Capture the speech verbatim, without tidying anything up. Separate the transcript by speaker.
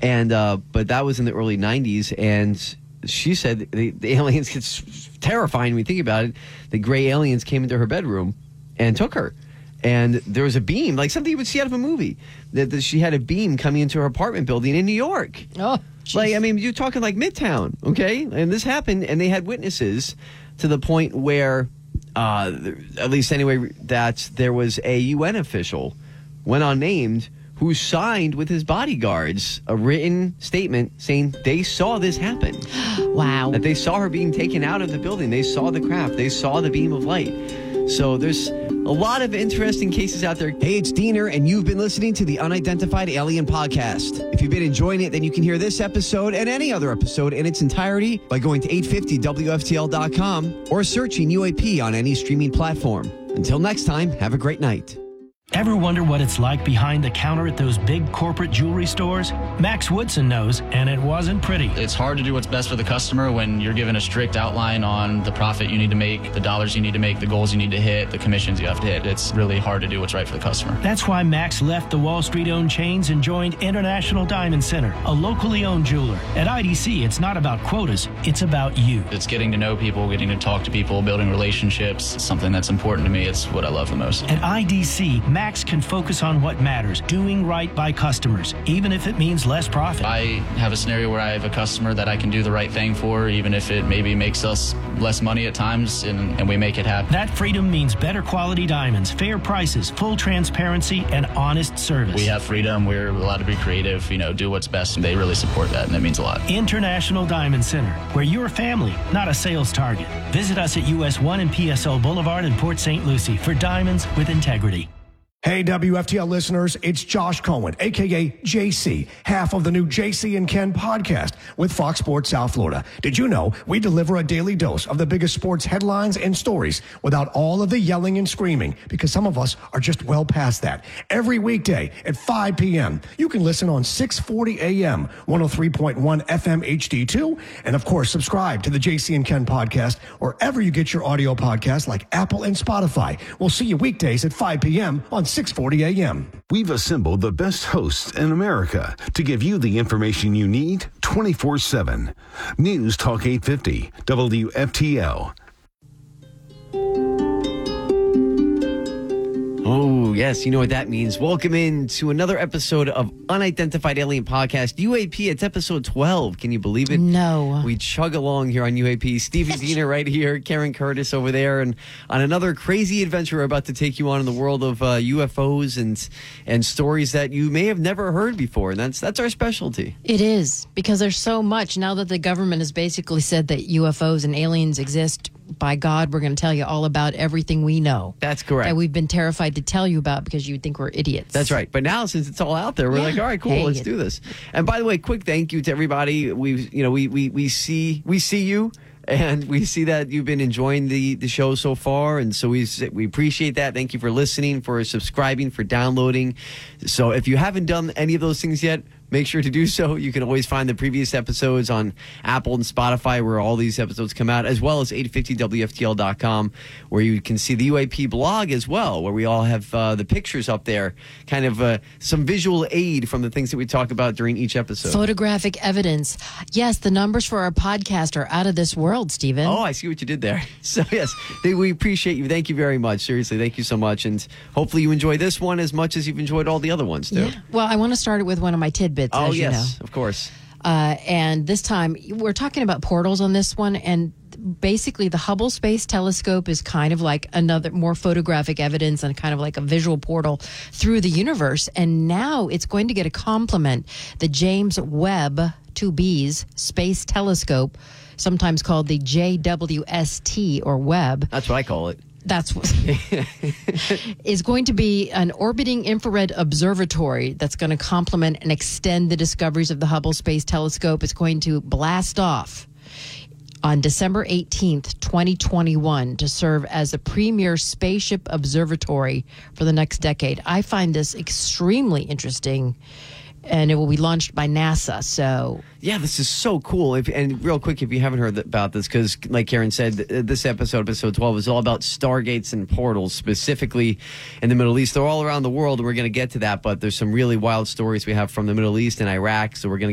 Speaker 1: And uh, but that was in the early nineties, and she said the, the aliens, it's terrifying when you think about it. The gray aliens came into her bedroom and took her. And there was a beam, like something you would see out of a movie, that, that she had a beam coming into her apartment building in New York.
Speaker 2: Oh, geez.
Speaker 1: Like, I mean, you're talking like Midtown, okay? And this happened, and they had witnesses to the point where, uh, at least anyway, that there was a U N official, went unnamed, who signed with his bodyguards a written statement saying they saw this happen.
Speaker 2: Wow.
Speaker 1: That they saw her being taken out of the building. They saw the craft. They saw the beam of light. So there's a lot of interesting cases out there.
Speaker 3: Hey, it's Diener, and you've been listening to the Unidentified Alien Podcast. If you've been enjoying it, then you can hear this episode and any other episode in its entirety by going to eight fifty W F T L dot com or searching U A P on any streaming platform. Until next time, have a great night.
Speaker 4: Ever wonder what it's like behind the counter at those big corporate jewelry stores? Max Woodson knows, and it wasn't pretty.
Speaker 5: It's hard to do what's best for the customer when you're given a strict outline on the profit you need to make, the dollars you need to make, the goals you need to hit, the commissions you have to hit. It's really hard to do what's right for the customer.
Speaker 4: That's why Max left the Wall Street-owned chains and joined International Diamond Center, a locally owned jeweler. At I D C, it's not about quotas, it's about you.
Speaker 5: It's getting to know people, getting to talk to people, building relationships. It's something that's important to me. It's what I love the most.
Speaker 4: At I D C, Max can focus on what matters, doing right by customers, even if it means less profit.
Speaker 5: I have a scenario where I have a customer that I can do the right thing for, even if it maybe makes us less money at times, and, and we make it happen.
Speaker 4: That freedom means better quality diamonds, fair prices, full transparency, and honest service.
Speaker 5: We have freedom. We're allowed to be creative, you know, do what's best, and they really support that, and it means a lot.
Speaker 4: International Diamond Center, where you're a family, not a sales target. Visit us at U S one and P S O Boulevard in Port Saint Lucie for diamonds with integrity.
Speaker 6: Hey, W F T L listeners, it's Josh Cohen, a k a. J C, half of the new J C and Ken podcast with Fox Sports South Florida. Did you know we deliver a daily dose of the biggest sports headlines and stories without all of the yelling and screaming, because some of us are just well past that. Every weekday at five p.m., you can listen on six forty a.m., one oh three point one F M H D two, and of course, subscribe to the J C and Ken podcast wherever you get your audio podcasts like Apple and Spotify. We'll see you weekdays at five p.m. on six forty a.m.
Speaker 7: We've assembled the best hosts in America to give you the information you need twenty-four seven. News Talk eight fifty, W F T L.
Speaker 1: Oh, yes, you know what that means. Welcome in to another episode of Unidentified Alien Podcast. U A P, it's episode twelve. Can you believe it?
Speaker 2: No.
Speaker 1: We chug along here on U A P. Stevie Diener right here, Karen Curtis over there, and on another crazy adventure we're about to take you on in the world of uh, U F Os and and stories that you may have never heard before. And that's that's our specialty.
Speaker 2: It is, because there's so much now that the government has basically said that U F Os and aliens exist. By God, we're going to tell you all about everything we know.
Speaker 1: That's correct.
Speaker 2: That we've been terrified to tell you about because you would think we're idiots.
Speaker 1: That's right. But now, since it's all out there, we're
Speaker 2: Yeah.
Speaker 1: like, all right, cool,
Speaker 2: Hey,
Speaker 1: let's
Speaker 2: it-
Speaker 1: do this. And by the way, quick thank you to everybody. We, you know, we we we see we see you. And we see that you've been enjoying the, the show so far, and so we we appreciate that. Thank you for listening, for subscribing, for downloading. So if you haven't done any of those things yet, make sure to do so. You can always find the previous episodes on Apple and Spotify, where all these episodes come out, as well as eight fifty W F T L dot com, where you can see the U A P blog as well, where we all have uh, the pictures up there, kind of uh, some visual aid from the things that we talk about during each episode.
Speaker 2: Photographic evidence. Yes, the numbers for our podcast are out of this world, Stephen.
Speaker 1: Oh, I see what you did there. So, yes, they, we appreciate you. Thank you very much. Seriously, thank you so much. And hopefully you enjoy this one as much as you've enjoyed all the other ones, too.
Speaker 2: Yeah. Well, I want to start it with one of my tidbits,
Speaker 1: Oh,
Speaker 2: as you
Speaker 1: yes,
Speaker 2: know.
Speaker 1: of course.
Speaker 2: Uh, and this time, we're talking about portals on this one, and basically the Hubble Space Telescope is kind of like another more photographic evidence and kind of like a visual portal through the universe. And now it's going to get a complement, the James Webb two B's Space Telescope, sometimes called the J W S T or Webb.
Speaker 1: That's what I call it.
Speaker 2: That's what is going to be an orbiting infrared observatory that's going to complement and extend the discoveries of the Hubble Space Telescope. It's going to blast off on December eighteenth, twenty twenty-one, to serve as a premier spaceship observatory for the next decade. I find this extremely interesting, and it will be launched by NASA. So,
Speaker 1: yeah, this is so cool. If, and real quick, if you haven't heard about this, because like Karen said, this episode, episode twelve, is all about stargates and portals, specifically in the Middle East. They're all around the world, and we're going to get to that, but there's some really wild stories we have from the Middle East and Iraq, so we're going to